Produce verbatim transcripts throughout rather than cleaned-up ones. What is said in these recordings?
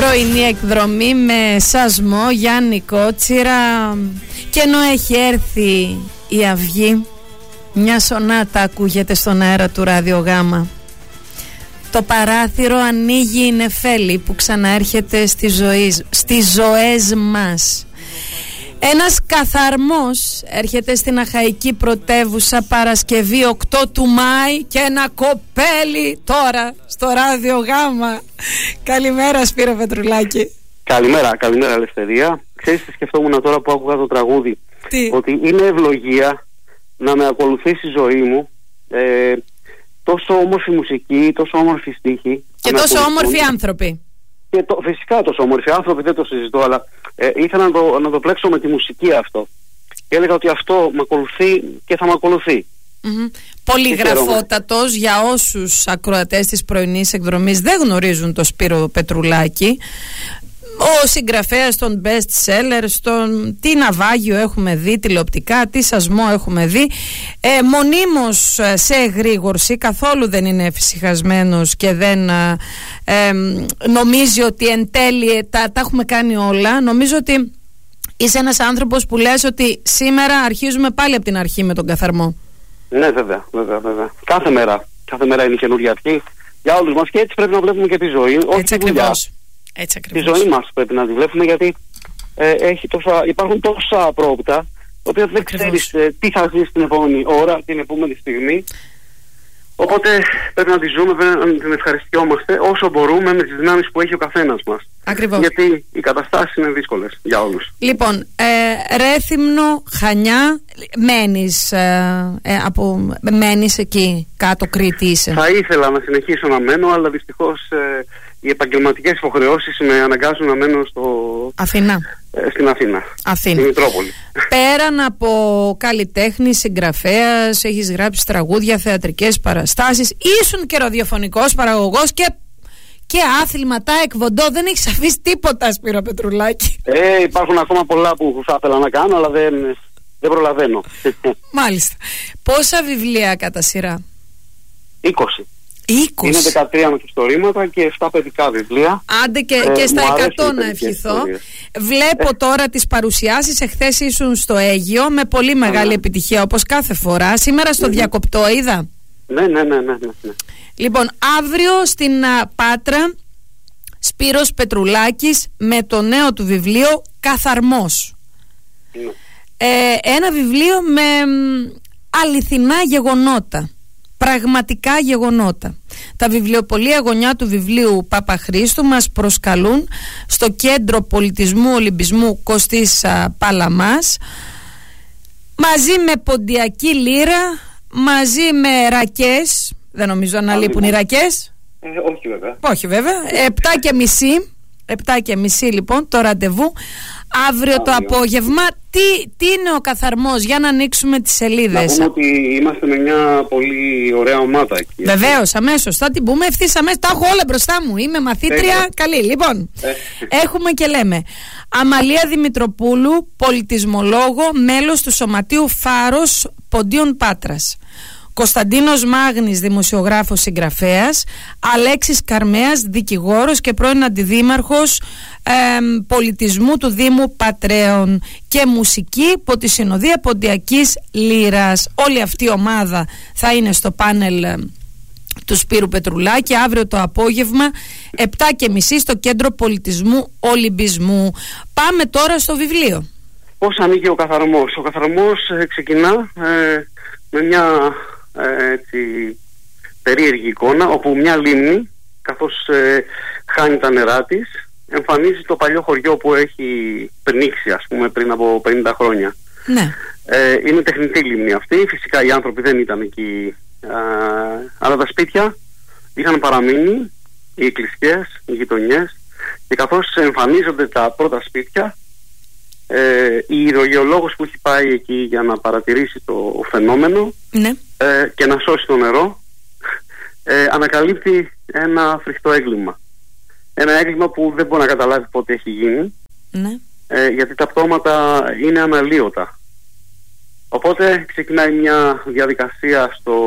Πρωινή εκδρομή με σασμό Γιάννη Κότσιρα. Και ενώ έχει έρθει η αυγή, μια σονάτα ακούγεται στον αέρα του ραδιογάμα. Το παράθυρο ανοίγει η νεφέλη που ξαναέρχεται στη ζωή, στις ζωές μας. Ένας καθαρμός έρχεται στην αχαϊκή πρωτεύουσα Παρασκευή οκτώ του Μάη και ένα κοπέλι τώρα στο ραδιογάμα. Καλημέρα Σπύρο Πετρουλάκη. Καλημέρα, καλημέρα Ελευθερία. Ξέρεις τι σκεφτόμουν τώρα που άκουγα το τραγούδι? Τι? Ότι είναι ευλογία να με ακολουθήσει η ζωή μου. ε, Τόσο όμορφη μουσική, τόσο όμορφη στίχη. Και τόσο όμορφοι άνθρωποι. Και το, φυσικά τόσο όμορφοι άνθρωποι, δεν το συζητώ, αλλά ε, ήθελα να το, να το πλέξω με τη μουσική αυτό. Και έλεγα ότι αυτό με ακολουθεί και θα με ακολουθεί. Mm-hmm. Πολυγραφότατος, για όσους ακροατές της πρωινής εκδρομής δεν γνωρίζουν το Σπύρο Πετρουλάκη, ο συγγραφέας των best sellers, τον τι ναυάγιο έχουμε δει τηλεοπτικά, τι σασμό έχουμε δει, ε, μονίμως σε εγρήγορση, καθόλου δεν είναι εφησυχασμένος και δεν ε, ε, νομίζει ότι εν τέλει τα, τα έχουμε κάνει όλα. Νομίζω ότι είσαι ένας άνθρωπος που λες ότι σήμερα αρχίζουμε πάλι από την αρχή με τον καθαρμό. Ναι, βέβαια, βέβαια, βέβαια. Κάθε μέρα, κάθε μέρα είναι καινούργια αρχή για όλους μας και έτσι πρέπει να βλέπουμε και τη ζωή. Έτσι ακριβώς. Έτσι τη ζωή μας πρέπει να τη βλέπουμε, γιατί ε, έχει τόσα, υπάρχουν τόσα απρόοπτα, οποία δεν ξέρεις ε, τι θα ζεις την επόμενη ώρα, την επόμενη στιγμή. Οπότε πρέπει να τη ζούμε, πρέπει να την ευχαριστιόμαστε όσο μπορούμε με τις δυνάμεις που έχει ο καθένας μας. Ακριβώς. Γιατί οι καταστάσεις είναι δύσκολες για όλους. Λοιπόν, ε, Ρέθυμνο, Χανιά, μένεις, ε, ε, από, μένεις εκεί κάτω, Κρήτη είσαι? Θα ήθελα να συνεχίσω να μένω, αλλά δυστυχώς ε, οι επαγγελματικές υποχρεώσεις με αναγκάζουν να μένω στο... Αθήνα. Ε, στην Αθήνα. Αθήνα. Στην Μητρόπολη. Πέραν από καλλιτέχνης, συγγραφέας, έχεις γράψει τραγούδια, θεατρικές παραστάσεις, ήσουν και ραδιοφωνικός παραγωγός και, και άθληματα, εκβοντό. Δεν έχεις αφήσει τίποτα, Σπύρο Πετρουλάκη. Ε, υπάρχουν ακόμα πολλά που θα ήθελα να κάνω, αλλά δεν, δεν προλαβαίνω. Μάλιστα. Πόσα βιβλία κατά σειρά? είκοσι. είκοσι. Είναι δεκατρία μυθιστορήματα και επτά παιδικά βιβλία. Άντε και, ε, και στα εκατό να ευχηθώ. Βλέπω ε. τώρα τις παρουσιάσεις. Εχθές ήσουν στο Αίγυο με πολύ μεγάλη yeah. επιτυχία, όπως κάθε φορά. Σήμερα στο mm-hmm. Διακοπτό είδα. Ναι, ναι, ναι, ναι, ναι. Λοιπόν, αύριο στην α, Πάτρα, Σπύρος Πετρουλάκης με το νέο του βιβλίο Καθαρμός. Mm. ε, Ένα βιβλίο με αληθινά γεγονότα, πραγματικά γεγονότα. Τα βιβλιοπωλεία γωνιά του βιβλίου Παπαχρήστου μας προσκαλούν στο Κέντρο Πολιτισμού Ολυμπισμού Κωστής Παλαμάς, μαζί με ποντιακή λύρα, μαζί με ρακές. Δεν νομίζω να λείπουν οι ρακές. ε, Όχι βέβαια. Όχι βέβαια. Επτά και μισή Επτά και μισή λοιπόν το ραντεβού. Αύριο Άδειο. Το απόγευμα. Τι, τι είναι ο Καθαρμός? Για να ανοίξουμε τις σελίδες. Να πούμε ότι είμαστε με μια πολύ ωραία ομάδα εκεί. Βεβαίως, αμέσως. Θα την πούμε ευθύς αμέσως. Τα έχω όλα μπροστά μου. Είμαι μαθήτρια ε, καλή. Λοιπόν, ε. έχουμε και λέμε Αμαλία Δημητροπούλου, πολιτισμολόγο, μέλος του Σωματείου Φάρος Ποντίων Πάτρας. Κωνσταντίνος Μάγνης, δημοσιογράφος, συγγραφέας. Αλέξης Καρμέας, δικηγόρος και πρώην αντιδήμαρχος ε, πολιτισμού του Δήμου Πατρέων, και μουσική υπό τη συνοδεία Ποντιακής Λύρας. Όλη αυτή η ομάδα θα είναι στο πάνελ ε, του Σπύρου Πετρουλάκη αύριο το απόγευμα επτά και μισή στο Κέντρο Πολιτισμού Ολυμπισμού. Πάμε τώρα στο βιβλίο. Πώς ανοίγει ο Καθαρμός? Ο Καθαρμός ε, ξεκινά ε, με μια ε, έτσι, περίεργη εικόνα, όπου μια λίμνη, καθώς ε, χάνει τα νερά της, εμφανίζει το παλιό χωριό που έχει πνίξει, ας πούμε, πριν από πενήντα χρόνια. Ναι. Ε, είναι τεχνητή λίμνη αυτή, φυσικά οι άνθρωποι δεν ήταν εκεί, ε, αλλά τα σπίτια είχαν παραμείνει, οι εκκλησίες, οι γειτονιές, και καθώς εμφανίζονται τα πρώτα σπίτια, Ε, η υδρογεολόγος που έχει πάει εκεί για να παρατηρήσει το φαινόμενο, ναι. ε, και να σώσει το νερό, ε, ανακαλύπτει ένα φρικτό έγκλημα. Ένα έγκλημα που δεν μπορεί να καταλάβει πότε έχει γίνει, ναι. ε, γιατί τα πτώματα είναι αναλύωτα. Οπότε ξεκινάει μια διαδικασία στο,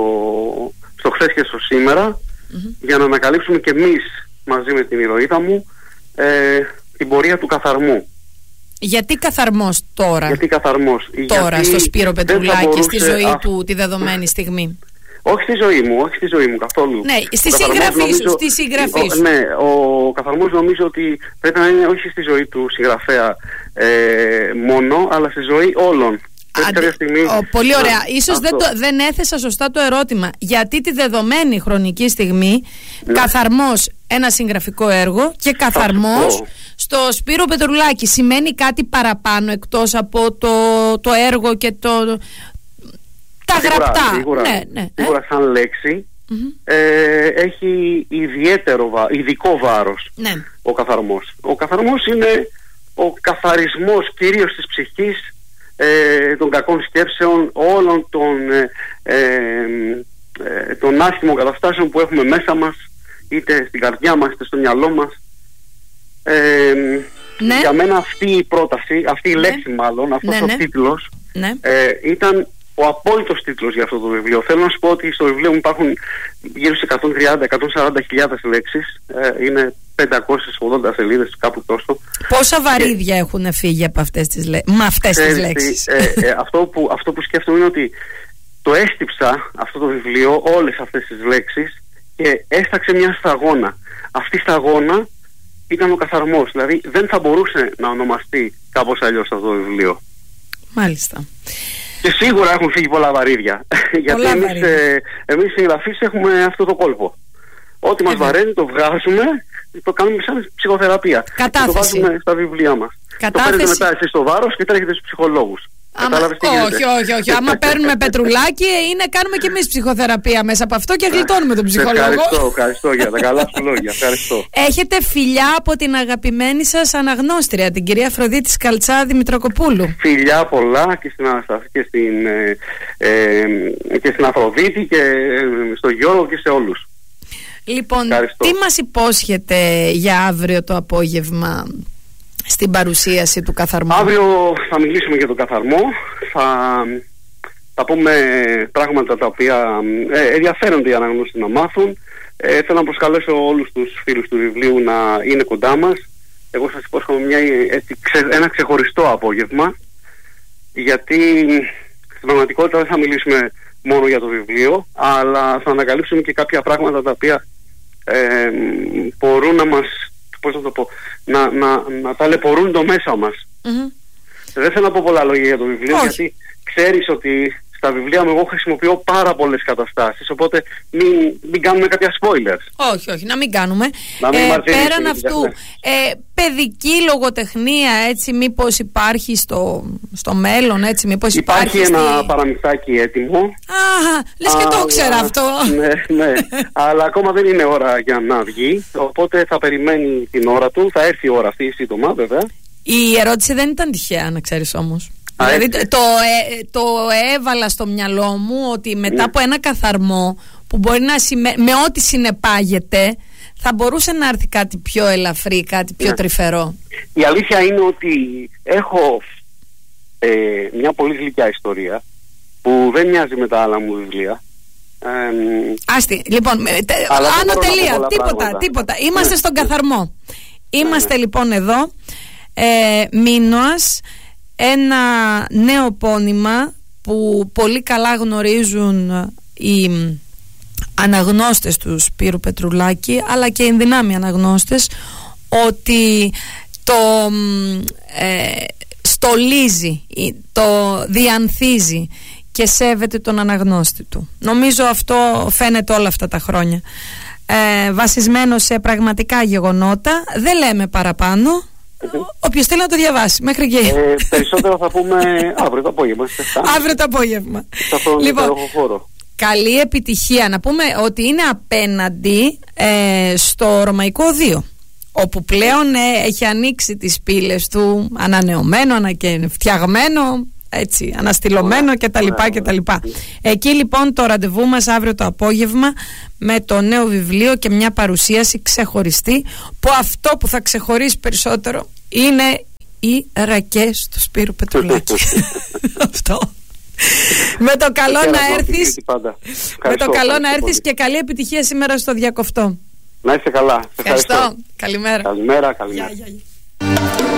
στο χθες και στο σήμερα, mm-hmm. για να ανακαλύψουμε και εμείς μαζί με την ηρωίδα μου ε, την πορεία του καθαρμού. Γιατί καθαρμός τώρα, Γιατί καθαρμός. τώρα Γιατί στο Σπύρο Πετρουλάκη, μπορούσε, στη ζωή α... του τη δεδομένη στιγμή? Όχι στη ζωή μου, όχι στη ζωή μου καθόλου. Ναι, στη συγγραφή νομίζω, σου, στη συγγραφή ο, σου. Ναι, ο καθαρμός νομίζω ότι πρέπει να είναι όχι στη ζωή του συγγραφέα ε, μόνο, αλλά στη ζωή όλων. Αντε, στιγμή, ο, πολύ ωραία. Ίσως δεν, το, δεν έθεσα σωστά το ερώτημα. Γιατί τη δεδομένη χρονική στιγμή, ναι, καθαρμός ένα συγγραφικό έργο και καθαρμός αυτό στο Σπύρο Πετρουλάκη σημαίνει κάτι παραπάνω εκτός από το, το έργο και το... Τα σίγουρα, γραπτά. Σίγουρα, ναι, ναι, σίγουρα σαν λέξη mm-hmm. ε, έχει ιδιαίτερο, ειδικό βάρος ναι. ο καθαρμός. Ο καθαρμός είναι ο καθαρισμός κυρίως της ψυχής, ε, των κακών σκέψεων, όλων των, ε, ε, ε, των άσχημων καταστάσεων που έχουμε μέσα μας, είτε στην καρδιά μας είτε στο μυαλό μας. Ε, ναι. Για μένα αυτή η πρόταση, αυτή η ναι. λέξη μάλλον, αυτός ναι, ο ναι. τίτλος ναι. ε, ήταν ο απόλυτος τίτλος για αυτό το βιβλίο. Θέλω να σου πω ότι στο βιβλίο μου υπάρχουν γύρω σε εκατόν τριάντα με εκατόν σαράντα χιλιάδες λέξεις. Ε, είναι πεντακόσιες ογδόντα σελίδες, κάπου τόσο. Πόσα βαρύδια και... έχουν φύγει από αυτές τις, λέ... με αυτές τις λέξεις? Ε, ε, αυτό, που, αυτό που σκέφτομαι είναι ότι το έστυψα αυτό το βιβλίο, όλες αυτές τις λέξεις, και έσταξε μια σταγόνα. Αυτή η σταγόνα ήταν ο καθαρμός. Δηλαδή δεν θα μπορούσε να ονομαστεί κάπως αλλιώς αυτό το βιβλίο. Μάλιστα. Και σίγουρα έχουν φύγει πολλά βαρύδια. Γιατί εμείς, ε, εμείς συγγραφείς έχουμε αυτό το κόλπο. Ό,τι μας βαραίνει το βγάζουμε, το κάνουμε σαν ψυχοθεραπεία. Κατάθεση. Και το βάζουμε στα βιβλία μας. Κατάθεση. Το παίρνετε μετά εσείς στο βάρος και τρέχετε στους ψυχολόγους. Άμα... Όχι, όχι, όχι. Άμα παίρνουμε πετρουλάκι, είναι, κάνουμε κι εμείς ψυχοθεραπεία μέσα από αυτό και γλιτώνουμε τον ψυχολόγο. Ευχαριστώ, ευχαριστώ για τα καλά σου λόγια. Ευχαριστώ. Έχετε φιλιά από την αγαπημένη σας αναγνώστρια, την κυρία Αφροδίτη Σκαλτσά Δημητρακοπούλου. Φιλιά πολλά και στην Αναστασία και στην, ε, ε, και στην Αφροδίτη και ε, στο Γιώργο και σε όλους. Λοιπόν, ευχαριστώ. Τι μας υπόσχεται για αύριο το απόγευμα στην παρουσίαση του καθαρμού? Αύριο θα μιλήσουμε για τον καθαρμό. Θα, θα πούμε πράγματα τα οποία ε, ενδιαφέρονται οι αναγνώστες να μάθουν. Ε, θέλω να προσκαλέσω όλους τους φίλους του βιβλίου να είναι κοντά μας. Εγώ σας υπόσχομαι μια, έτσι, ξε, ένα ξεχωριστό απόγευμα, γιατί στην πραγματικότητα δεν θα μιλήσουμε μόνο για το βιβλίο, αλλά θα ανακαλύψουμε και κάποια πράγματα τα οποία ε, μπορούν να μας, πώς να το πω, να, να, να ταλαιπωρούν το μέσα μας. Mm-hmm. Δεν θέλω να πω πολλά λόγια για το βιβλίο, όχι, γιατί ξέρεις ότι στα βιβλία μου εγώ χρησιμοποιώ πάρα πολλές καταστάσεις, οπότε μην, μην κάνουμε κάποια spoilers. Όχι, όχι, να μην κάνουμε. Να μην ε, πέραν αυτού, ε, παιδική λογοτεχνία, έτσι, μήπως υπάρχει στο, στο μέλλον, έτσι, μήπως υπάρχει... Υπάρχει ένα στη... παραμυθάκι έτοιμο. Α, λες και το ήξερα αυτό. Ναι, ναι, αλλά ακόμα δεν είναι ώρα για να βγει, οπότε θα περιμένει την ώρα του, θα έρθει η ώρα αυτή σύντομα βέβαια. Η ερώτηση δεν ήταν τυχαία, να ξέρεις όμως. Α, δηλαδή το, το, ε, το έβαλα στο μυαλό μου ότι μετά ναι. από ένα καθαρμό που μπορεί να συμμε... με ό,τι συνεπάγεται θα μπορούσε να έρθει κάτι πιο ελαφρύ, κάτι πιο ναι. τρυφερό. Η αλήθεια είναι ότι έχω ε, μια πολύ γλυκιά ιστορία που δεν μοιάζει με τα άλλα μου βιβλία. Ε, Άστι, λοιπόν, τε, άνω τελεία, τίποτα, τίποτα. Είμαστε στον καθαρμό. Είμαστε ναι. λοιπόν εδώ, ε, Μίνωας, ένα νέο πόνημα που πολύ καλά γνωρίζουν οι αναγνώστες του Σπύρου Πετρουλάκη, αλλά και οι ενδυνάμοι αναγνώστες, ότι το ε, στολίζει, το διανθίζει και σέβεται τον αναγνώστη του. Νομίζω αυτό φαίνεται όλα αυτά τα χρόνια. Ε, βασισμένο σε πραγματικά γεγονότα, δεν λέμε παραπάνω. Mm-hmm. Όποιος θέλει να το διαβάσει μέχρι εκεί. Ε, περισσότερο θα πούμε αύριο το απόγευμα. Αύριο το απόγευμα. Λοιπόν, καλή επιτυχία. Να πούμε ότι είναι απέναντι ε, στο Ρωμαϊκό Οδείο, όπου πλέον ε, έχει ανοίξει τις πύλες του, ανανεωμένο, ανακαινφτιαγμένο, έτσι, αναστηλωμένο κτλ. κτλ. Εκεί λοιπόν το ραντεβού μας αύριο το απόγευμα με το νέο βιβλίο και μια παρουσίαση ξεχωριστή, που αυτό που θα ξεχωρίσει περισσότερο είναι οι ρακές του Σπύρου Πετρουλάκη. Αυτό. Με το καλό να έρθεις, με το καλό να έρθεις και καλή επιτυχία σήμερα στο διακοφτό. Να είστε καλά. Ευχαριστώ. Ευχαριστώ. Καλημέρα. Καλημέρα, καλημέρα. Γεια, γεια, γεια.